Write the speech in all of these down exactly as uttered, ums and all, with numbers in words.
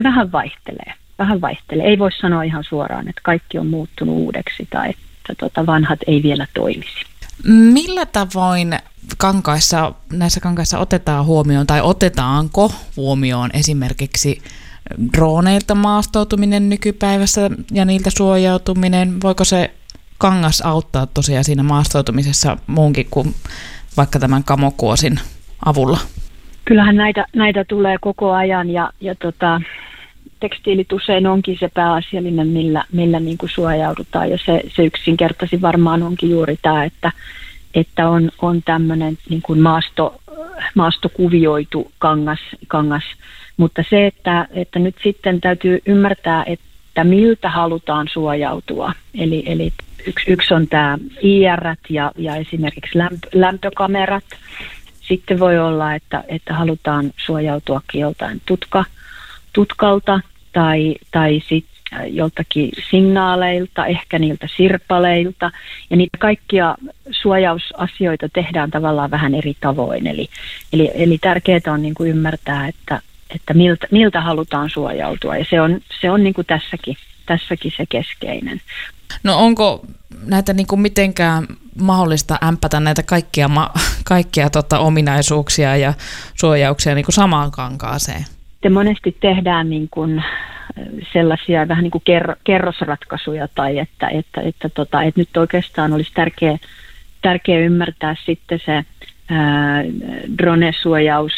Vähän vaihtelee. Vähän vaihtelee. Ei voi sanoa ihan suoraan, että kaikki on muuttunut uudeksi tai että tota, vanhat ei vielä toimisi. Millä tavoin kankaissa, näissä kankaissa otetaan huomioon tai otetaanko huomioon esimerkiksi droneilta maastoutuminen nykypäivässä ja niiltä suojautuminen? Voiko se kangas auttaa tosiaan siinä maastoutumisessa muunkin kuin vaikka tämän kamokuosin avulla? Kyllähän näitä, näitä tulee koko ajan ja, ja tota, tekstiilit usein onkin se pääasiallinen, millä, millä niin kuin suojaudutaan ja se, se yksinkertaisin varmaan onkin juuri tämä, että, että on, on tämmöinen niin kuin maasto, maastokuvioitu kangas, kangas. Mutta se, että, että nyt sitten täytyy ymmärtää, että miltä halutaan suojautua. Eli, eli yksi, yksi on tämä I R ja, ja esimerkiksi lämpö, lämpökamerat. Sitten voi olla, että, että halutaan suojautua joltain tutka, tutkalta tai, tai sitten joltakin signaaleilta, ehkä niiltä sirpaleilta. Ja niitä kaikkia suojausasioita tehdään tavallaan vähän eri tavoin. Eli, eli, eli tärkeää on niin kuin ymmärtää, että, että miltä, miltä halutaan suojautua. Ja se on, se on niin kuin tässäkin, tässäkin se keskeinen. No onko näitä niin kuin mitenkään mahdollista ämpätä näitä kaikkia, kaikkia tota, ominaisuuksia ja suojauksia niin kuin samaan kankaaseen? Te monesti tehdään niin kuin sellaisia vähän niin kuin ker- kerrosratkaisuja tai että, että, että, tota, että nyt oikeastaan olisi tärkeä, tärkeä ymmärtää sitten se ää, drone-suojaus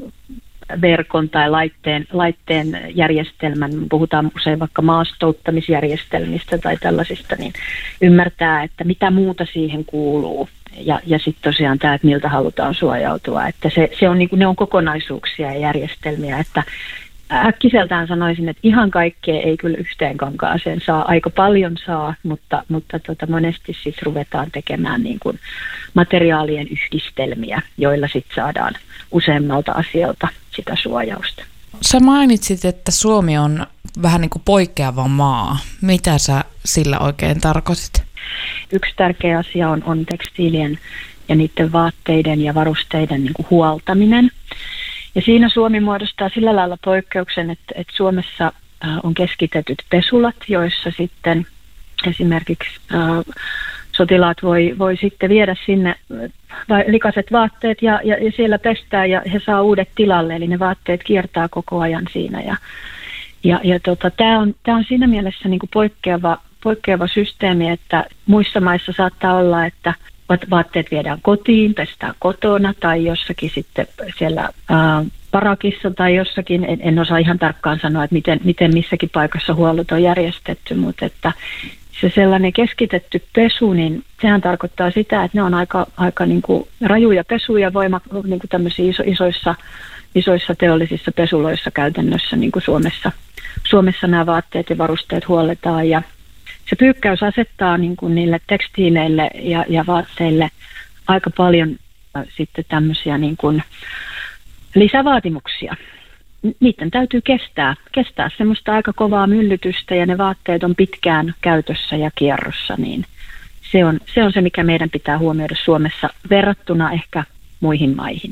verkon tai laitteen, laitteen järjestelmän, puhutaan usein vaikka maastouttamisjärjestelmistä tai tällaisista, niin ymmärtää, että mitä muuta siihen kuuluu. Ja, ja sitten tosiaan tämä, että miltä halutaan suojautua. Että se, se on, niin kuin, ne on kokonaisuuksia ja järjestelmiä, että äkkiseltään sanoisin, että ihan kaikkea ei kyllä yhteen kankaaseen saa. Aika paljon saa, mutta, mutta tota, monesti sitten ruvetaan tekemään niin kuin materiaalien yhdistelmiä, joilla sitten saadaan useammalta asialta sitä suojausta. Sä mainitsit, että Suomi on vähän niin kuin poikkeava maa. Mitä sä sillä oikein tarkoitit? Yksi tärkeä asia on, on tekstiilien ja niiden vaatteiden ja varusteiden niin kuin huoltaminen. Ja siinä Suomi muodostaa sillä lailla poikkeuksen, että, että Suomessa on keskitetyt pesulat, joissa sitten esimerkiksi äh, sotilaat voi, voi sitten viedä sinne likaiset vaatteet ja, ja, ja siellä pestää ja he saa uudet tilalle, eli ne vaatteet kiertää koko ajan siinä. Ja, ja, ja tota, tämä on, tää on siinä mielessä niin kuin poikkeava, poikkeava systeemi, että muissa maissa saattaa olla, että vaatteet viedään kotiin, pestään kotona tai jossakin sitten siellä ää, parakissa tai jossakin. En, en osaa ihan tarkkaan sanoa, että miten, miten missäkin paikassa huollot on järjestetty, mutta että se sellainen keskitetty pesu, niin sehän tarkoittaa sitä, että ne on aika, aika niin kuin rajuja pesuja voima, niin kuin tämmöisissä iso, isoissa, isoissa teollisissa pesuloissa käytännössä, niin kuin Suomessa. Suomessa nämä vaatteet ja varusteet huolletaan ja se pyykkäys asettaa niin kuin niille tekstiileille ja, ja vaatteille aika paljon äh, sitten tämmöisiä niin kuin lisävaatimuksia. Niiden täytyy kestää, kestää semmoista aika kovaa myllytystä ja ne vaatteet on pitkään käytössä ja kierrossa, niin se on, se on se, mikä meidän pitää huomioida Suomessa verrattuna ehkä muihin maihin.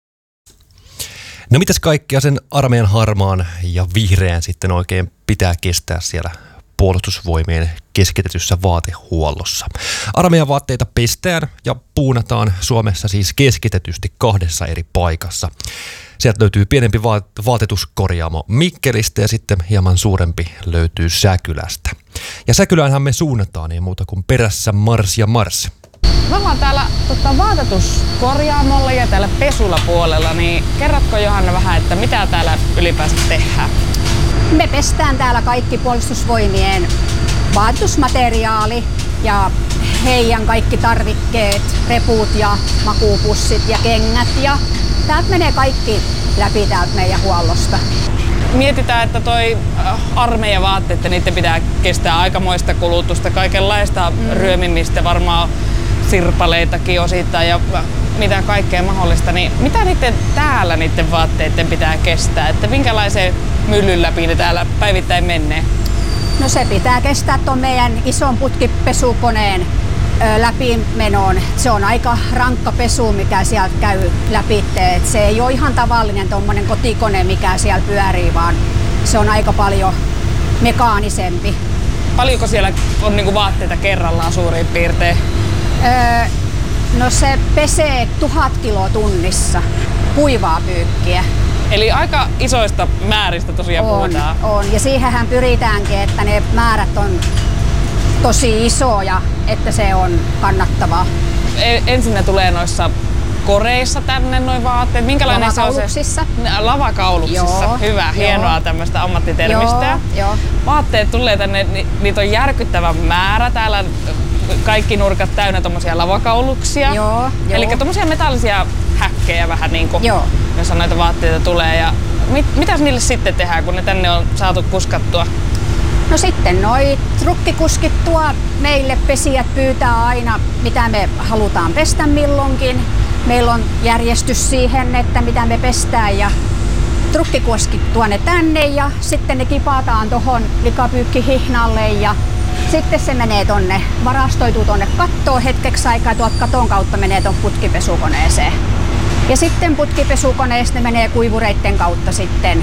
No mitäs kaikkea sen armeijan harmaan ja vihreän sitten oikein pitää kestää siellä puolustusvoimien keskitetyssä vaatehuollossa? Armeijan vaatteita pestään ja puunataan Suomessa siis keskitetysti kahdessa eri paikassa. Sieltä löytyy pienempi vaatetuskorjaamo Mikkelistä ja sitten hieman suurempi löytyy Säkylästä. Ja Säkyläänhän me suunnataan niin muuta kuin perässä mars ja mars. Me ollaan täällä tota, vaatetuskorjaamolla ja täällä pesulapuolella, niin kerrotko Johanna vähän, että mitä täällä ylipäänsä tehdään? Me pestään täällä kaikki puolustusvoimien vaatetusmateriaali ja heidän kaikki tarvikkeet, reput ja makuupussit ja kengät ja täältä menee kaikki läpi täältä meidän huollosta. Mietitään, että toi armeijan vaatteet, että niiden pitää kestää aikamoista kulutusta, kaikenlaista mm. ryömimistä, varmaan sirpaleitakin osittain ja mitä kaikkea mahdollista. Niin mitä niiden täällä niiden vaatteiden pitää kestää? Että minkälaisen myllyn läpi ne täällä päivittäin menee? No se pitää kestää tuon meidän ison putkipesukoneen läpimenoon. Se on aika rankka pesu, mikä sieltä käy läpi. Et se ei ole ihan tavallinen tommonen kotikone, mikä siellä pyörii, vaan se on aika paljon mekaanisempi. Paljonko siellä on niinku vaatteita kerrallaan suurin piirtein? Öö, no se pesee tuhat kiloa tunnissa kuivaa pyykkiä. Eli aika isoista määristä tosiaan on, puhutaan. On, ja siihenhän pyritäänkin, että ne määrät on tosi isoja, että se on kannattavaa. Ensin ne tulee noissa koreissa tänne noin vaatteet. Minkälainen lavakauluksissa. Se on se? Lavakauluksissa. Joo, Hyvä, joo. hienoa tämmöistä ammattitermistöä. Joo, joo. Vaatteet tulee tänne, ni, niitä on järkyttävä määrä. Täällä kaikki nurkat täynnä tommosia lavakauluksia. Joo, joo. Eli tommosia metallisia häkkejä vähän niinku, joo. jossa noita vaatteita tulee. Ja mit, mitäs niille sitten tehdään, kun ne tänne on saatu kuskattua? No sitten noi trukkikuskit tuo meille, pesijät pyytää aina, mitä me halutaan pestä milloinkin. Meillä on järjestys siihen, että mitä me pestään, ja trukkikuskit tuo ne tänne ja sitten ne kipataan tuohon likapyykkihihnalle ja sitten se menee tonne, varastoituu tonne kattoon hetkeksi aikaa ja tuolta katon kautta menee tuon putkipesukoneeseen. Ja sitten putkipesukoneesta ne menee kuivureitten kautta sitten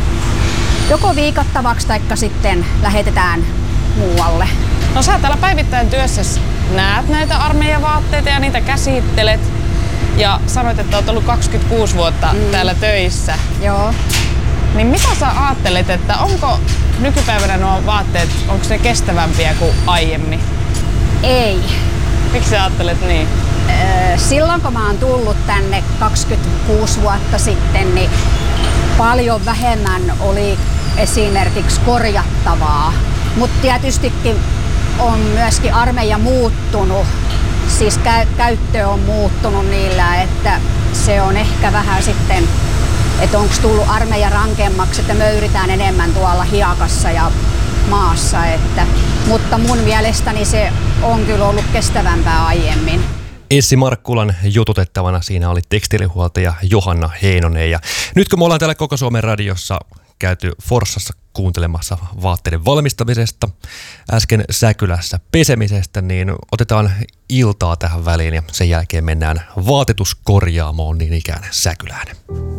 joko viikattavaksi taikka sitten lähetetään muualle. No sä täällä päivittäin työssä näet näitä armeijavaatteita ja niitä käsittelet. Ja sanoit, että olet ollut kaksikymmentäkuusi vuotta mm. täällä töissä. Joo. Niin mitä sä ajattelet, että onko nykypäivänä nuo vaatteet, onko ne kestävämpiä kuin aiemmin? Ei. Miksi sä ajattelet niin? Silloin kun mä oon tullut tänne kaksikymmentäkuusi vuotta sitten, niin paljon vähemmän oli esimerkiksi korjattavaa. Mutta tietystikin on myöskin armeija muuttunut, siis kä- käyttö on muuttunut niillä, että se on ehkä vähän sitten, että onko tullut armeija rankemmaksi, että möyritään enemmän tuolla hiekassa ja maassa. Että, mutta mun mielestäni se on kyllä ollut kestävämpää aiemmin. Essi Markkulan jututettavana siinä oli tekstiilihuoltaja Johanna Heinonen. Ja nyt kun me ollaan täällä Koko Suomen radiossa käyty Forssassa kuuntelemassa vaatteiden valmistamisesta, äsken Säkylässä pesemisestä, niin otetaan iltaa tähän väliin ja sen jälkeen mennään vaatetuskorjaamoon niin ikään Säkylään.